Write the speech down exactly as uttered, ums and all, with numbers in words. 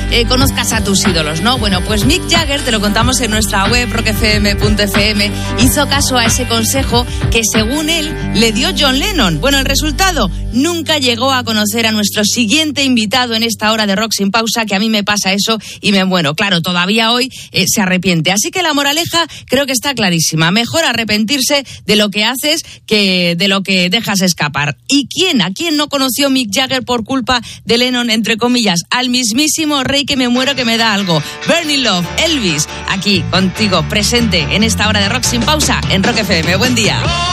eh, conozcas a tus ídolos, ¿no? Bueno, pues Mick Jagger, te lo contamos en nuestra web, rock f m punto f m, hizo caso a ese consejo que según él le dio John Lennon. Bueno, el resultado, nunca llegó a conocer a nuestro siguiente invitado en esta hora de Rock Sin Pausa, que a mí me pasa eso y me muero. Claro, todavía hoy eh, se arrepiente. Así que la moraleja creo que está clarísima. Mejor arrepentirse de lo que haces que de lo que dejas escapar. ¿Y quién? ¿A quién no conoció Mick Jagger por culpa de Lennon, entre comillas? Al mismísimo rey que me muero que me da algo. Burning Love, Elvis, aquí contigo, presente en esta hora de Rock Sin Pausa en Rock F M. Buen día.